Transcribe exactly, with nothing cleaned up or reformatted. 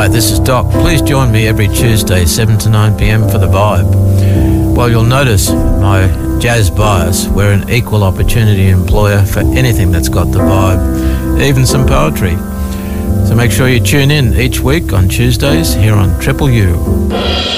Hi, this is Doc. Please join me every Tuesday, seven to nine p m for The Vibe. Well, you'll notice my jazz bias. We're an equal opportunity employer for anything that's got the vibe, even some poetry. So make sure you tune in each week on Tuesdays here on Triple U.